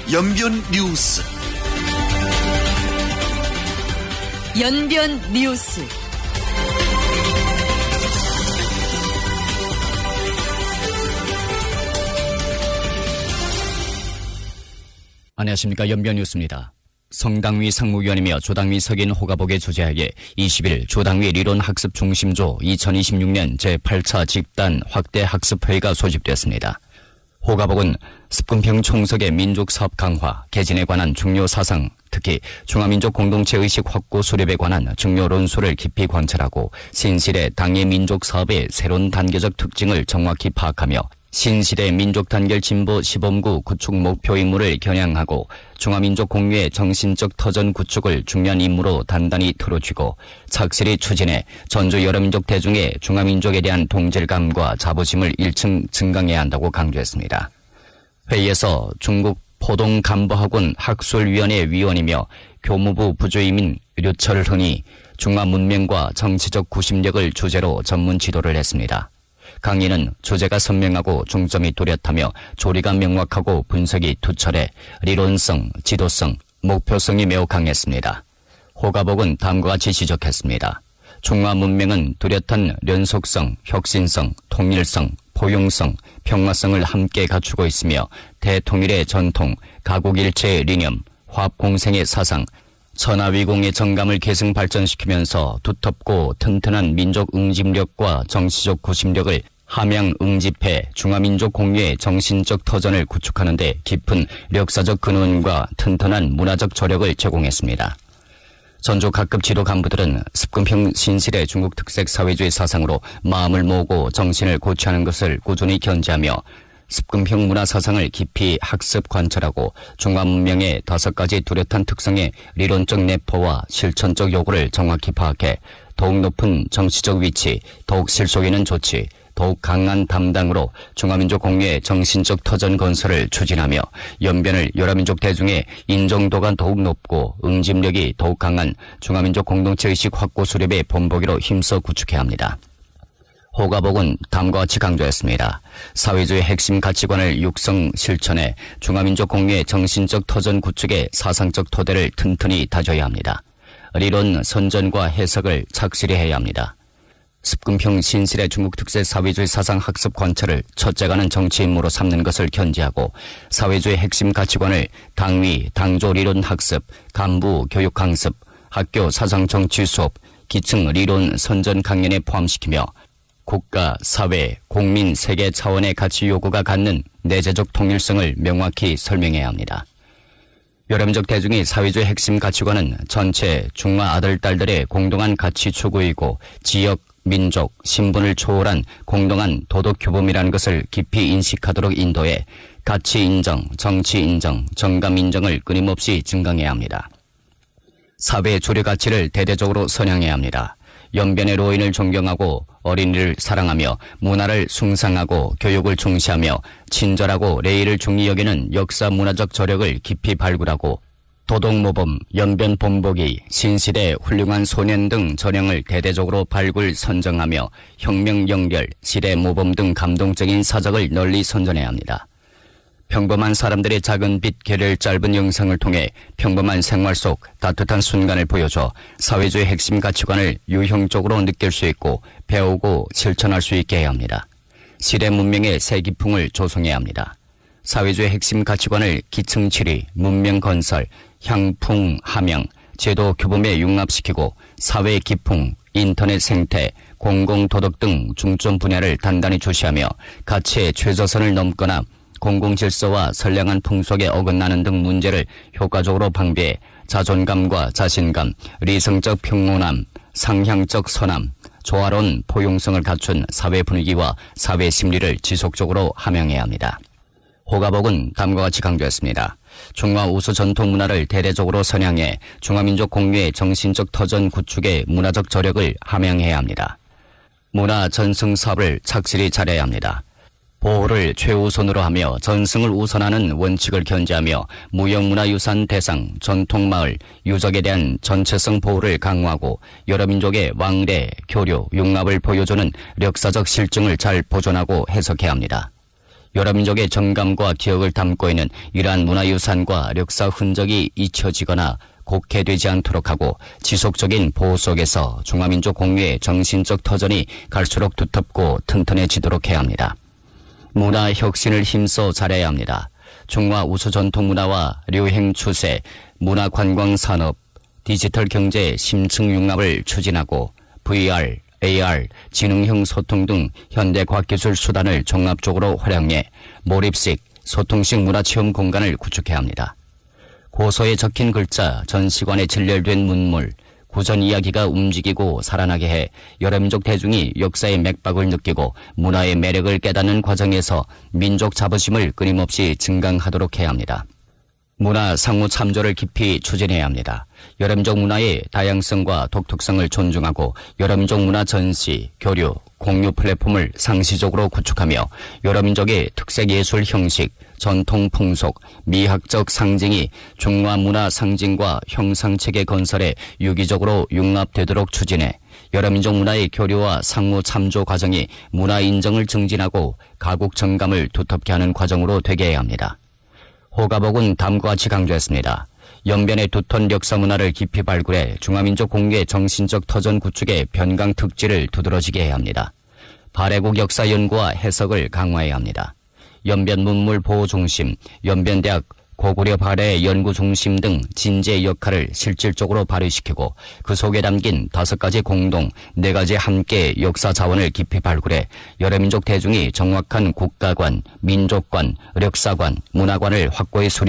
연변 뉴스. 연변 뉴스. 안녕하십니까. 연변 뉴스입니다. 성당위 상무위원이며 조당위 석인 호가복의 주재하에 20일 조당위 리론학습 중심조 2026년 제8차 집단 확대 학습회의가 소집됐습니다. 호가복은 습근평 총석의 민족사업 강화, 개진에 관한 중요 사상, 특히 중화민족 공동체 의식 확고 수립에 관한 중요論소를 깊이 관찰하고 신시대 당의 민족사업의 새로운 단계적 특징을 정확히 파악하며 신시대 민족단결 진보 시범구 구축 목표 임무를 겨냥하고 중화민족 공유의 정신적 터전 구축을 중요한 임무로 단단히 틀어쥐고 착실히 추진해 전주 여러민족 대중의 중화민족에 대한 동질감과 자부심을 1층 증강해야 한다고 강조했습니다. 회의에서 중국 포동간부학원 학술위원회 위원이며 교무부 부주임인 류철흥이 중화문명과 정치적 구심력을 주제로 전문 지도를 했습니다. 강의는 주제가 선명하고 중점이 뚜렷하며 조리가 명확하고 분석이 투철해 리론성, 지도성, 목표성이 매우 강했습니다. 호가복은 다음과 같이 지적했습니다. 중화 문명은 뚜렷한 연속성, 혁신성, 통일성, 포용성, 평화성을 함께 갖추고 있으며 대통일의 전통, 가국일체의 리념, 화합공생의 사상, 천하위공의 정감을 계승 발전시키면서 두텁고 튼튼한 민족 응집력과 정치적 구심력을 함양 응집해 중화민족 공유의 정신적 터전을 구축하는 데 깊은 역사적 근원과 튼튼한 문화적 조력을 제공했습니다. 전주 각급 지도 간부들은 습근평 신실의 중국 특색 사회주의 사상으로 마음을 모으고 정신을 고취하는 것을 꾸준히 견지하며 습근평 문화 사상을 깊이 학습 관찰하고 중화문명의 5가지 뚜렷한 특성의 리론적 내포와 실천적 요구를 정확히 파악해 더욱 높은 정치적 위치, 더욱 실속 있는 조치, 더욱 강한 담당으로 중화민족 공유의 정신적 터전 건설을 추진하며 연변을 여러민족 대중의 인정도가 더욱 높고 응집력이 더욱 강한 중화민족 공동체 의식 확고 수립의 본보기로 힘써 구축해야 합니다. 호가복은 다음과 같이 강조했습니다. 사회주의 핵심 가치관을 육성 실천해 중화민족 공유의 정신적 터전 구축의 사상적 토대를 튼튼히 다져야 합니다. 리론 선전과 해석을 착실히 해야 합니다. 습근평 신실의 중국 특색 사회주의 사상 학습 관찰을 첫째가는 정치 임무로 삼는 것을 견지하고 사회주의 핵심 가치관을 당위, 당조 리론 학습, 간부 교육 강습, 학교 사상 정치 수업, 기층 리론 선전 강연에 포함시키며 국가, 사회, 국민, 세계 차원의 가치 요구가 갖는 내재적 통일성을 명확히 설명해야 합니다. 여러민족 대중의 사회주의 핵심 가치관은 전체 중화 아들, 딸들의 공동한 가치 추구이고 지역, 민족, 신분을 초월한 공동한 도덕 규범이라는 것을 깊이 인식하도록 인도해 가치 인정, 정치 인정, 정감 인정을 끊임없이 증강해야 합니다. 사회의 주류 가치를 대대적으로 선양해야 합니다. 연변의 로인을 존경하고 어린이를 사랑하며 문화를 숭상하고 교육을 중시하며 친절하고礼儀를 중히 여기는 역사 문화적 저력을 깊이 발굴하고 도덕모범, 연변 본보기, 신시대 훌륭한 소년 등 전형을 대대적으로 발굴 선정하며 혁명 연결, 시대 모범 등 감동적인 사적을 널리 선전해야 합니다. 평범한 사람들의 작은 빛 계를 짧은 영상을 통해 평범한 생활 속 따뜻한 순간을 보여줘 사회주의 핵심 가치관을 유형적으로 느낄 수 있고 배우고 실천할 수 있게 해야 합니다. 시대 문명의 새 기풍을 조성해야 합니다. 사회주의 핵심 가치관을 기층 치리, 문명 건설, 향풍, 함양, 제도 규범에 융합시키고 사회 기풍, 인터넷 생태, 공공도덕 등 중점 분야를 단단히 주시하며 가치의 최저선을 넘거나 공공질서와 선량한 풍속에 어긋나는 등 문제를 효과적으로 방비해 자존감과 자신감, 리성적 평온함, 상향적 선함, 조화로운 포용성을 갖춘 사회 분위기와 사회 심리를 지속적으로 함양해야 합니다. 호가복은 다음과 같이 강조했습니다. 중화 우수 전통 문화를 대대적으로 선양해 중화민족 공유의 정신적 터전 구축의 문화적 저력을 함양해야 합니다. 문화 전승 사업을 착실히 잘해야 합니다. 보호를 최우선으로 하며 전승을 우선하는 원칙을 견지하며 무형문화유산 대상, 전통마을, 유적에 대한 전체성 보호를 강화하고 여러 민족의 왕래, 교류, 융합을 보여주는 역사적 실증을 잘 보존하고 해석해야 합니다. 여러 민족의 정감과 기억을 담고 있는 이러한 문화유산과 역사 흔적이 잊혀지거나 곡해되지 않도록 하고 지속적인 보호 속에서 중화민족 공유의 정신적 터전이 갈수록 두텁고 튼튼해지도록 해야 합니다. 문화 혁신을 힘써 잘해야 합니다. 중화 우수 전통 문화와 류행 추세, 문화 관광 산업, 디지털 경제 심층 융합을 추진하고 VR, AR, 지능형 소통 등 현대 과학기술 수단을 종합적으로 활용해 몰입식, 소통식 문화체험 공간을 구축해야 합니다. 고서에 적힌 글자, 전시관에 진열된 문물, 구전 이야기가 움직이고 살아나게 해 여러 민족 대중이 역사의 맥박을 느끼고 문화의 매력을 깨닫는 과정에서 민족 자부심을 끊임없이 증강하도록 해야 합니다. 문화 상호 참조를 깊이 추진해야 합니다. 여러 민족 문화의 다양성과 독특성을 존중하고 여러 민족 문화 전시, 교류, 공유 플랫폼을 상시적으로 구축하며 여러 민족의 특색 예술 형식, 전통 풍속, 미학적 상징이 중화 문화 상징과 형상체계 건설에 유기적으로 융합되도록 추진해 여러 민족 문화의 교류와 상호 참조 과정이 문화 인정을 증진하고 가국 정감을 두텁게 하는 과정으로 되게 해야 합니다. 호가복은 다음과 같이 강조했습니다. 연변의 두터운 역사 문화를 깊이 발굴해 중화민족 공유의 정신적 터전 구축의 변강 특질을 두드러지게 해야 합니다. 발해국 역사 연구와 해석을 강화해야 합니다. 연변 문물 보호 중심, 연변대학 고구려 발해 연구 중심 등 진지의 역할을 실질적으로 발휘시키고 그 속에 담긴 5가지 공동, 4가지 함께 역사 자원을 깊이 발굴해 여러 민족 대중이 정확한 국가관, 민족관, 역사관, 문화관을 확고히 수립